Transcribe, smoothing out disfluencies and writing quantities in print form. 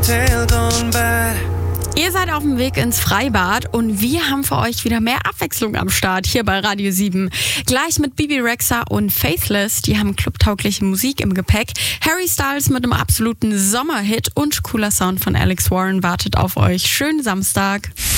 tail gone bad. Ihr seid auf dem Weg ins Freibad und wir haben für euch wieder mehr Abwechslung am Start hier bei Radio 7. Gleich mit Bebe Rexha und Faithless, die haben clubtaugliche Musik im Gepäck. Harry Styles mit einem absoluten Sommerhit und cooler Sound von Alex Warren wartet auf euch. Schönen Samstag.